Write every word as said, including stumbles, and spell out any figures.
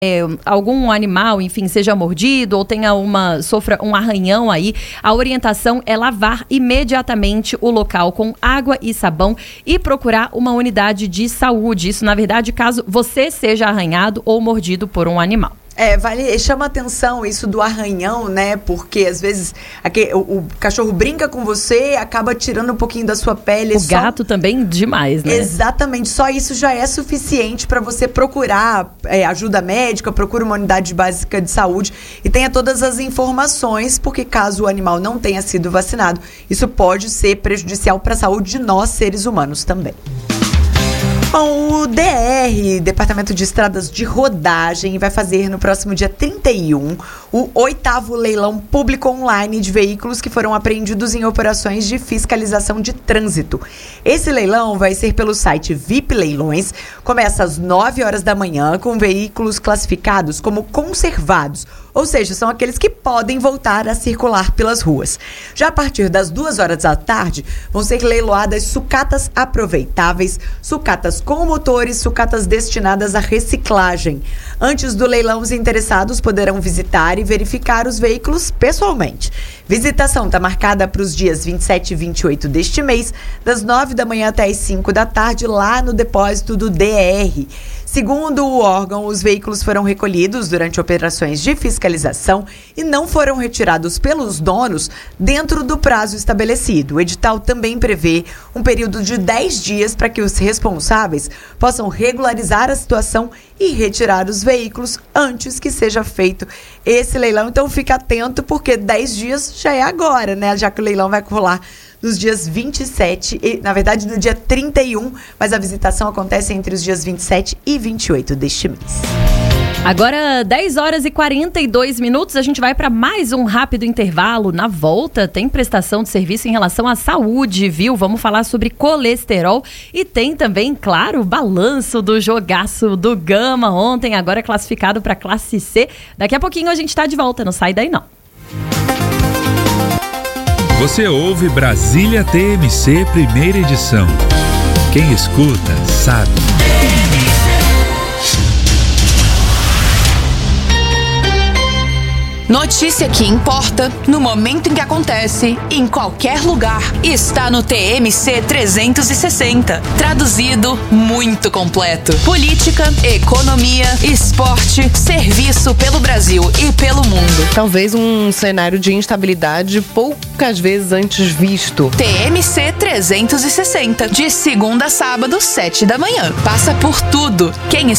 É, algum animal, enfim, seja mordido ou tenha uma, sofra um arranhão aí, a orientação é lavar imediatamente o local com água e sabão e procurar uma unidade de saúde. Isso, na verdade, caso você seja arranhado ou mordido por um animal. É, vale, chama atenção isso do arranhão, né? Porque às vezes aqui, o, o cachorro brinca com você, acaba tirando um pouquinho da sua pele. O só... gato também demais, né? Exatamente, só isso já é suficiente para você procurar é, ajuda médica, procura uma unidade básica de saúde e tenha todas as informações, porque caso o animal não tenha sido vacinado, isso pode ser prejudicial para a saúde de nós, seres humanos, também. Bom, o D R, Departamento de Estradas de Rodagem, vai fazer no próximo dia trinta e um o oitavo leilão público online de veículos que foram apreendidos em operações de fiscalização de trânsito. Esse leilão vai ser pelo site V I P Leilões, começa às nove horas da manhã com veículos classificados como conservados, ou seja, são aqueles que podem voltar a circular pelas ruas. Já a partir das duas horas da tarde, vão ser leiloadas sucatas aproveitáveis, sucatas com motores, sucatas destinadas à reciclagem. Antes do leilão, os interessados poderão visitar e verificar os veículos pessoalmente. Visitação está marcada para os dias vinte e sete e vinte e oito deste mês, das nove da manhã até as cinco da tarde, lá no depósito do D R. Segundo o órgão, os veículos foram recolhidos durante operações de fiscalização e não foram retirados pelos donos dentro do prazo estabelecido. O edital também prevê um período de dez dias para que os responsáveis possam regularizar a situação e retirar os veículos antes que seja feito esse leilão. Então fica atento, porque dez dias já é agora, né? Já que o leilão vai rolar nos dias vinte e sete, e, na verdade no dia trinta e um, mas a visitação acontece entre os dias vinte e sete e vinte e oito deste mês. Agora, dez horas e quarenta e dois minutos, a gente vai para mais um rápido intervalo. Na volta, tem prestação de serviço em relação à saúde, viu? Vamos falar sobre colesterol e tem também, claro, o balanço do jogaço do Gama ontem, agora classificado para classe C. Daqui a pouquinho a gente está de volta, não sai daí não. Você ouve Brasília T M C, primeira edição. Quem escuta, sabe. Notícia que importa, no momento em que acontece, em qualquer lugar, está no T M C trezentos e sessenta. Traduzido, muito completo. Política, economia, esporte, serviço pelo Brasil e pelo mundo. Talvez um cenário de instabilidade poucas vezes antes visto. T M C trezentos e sessenta, de segunda a sábado, sete da manhã. Passa por tudo. Quem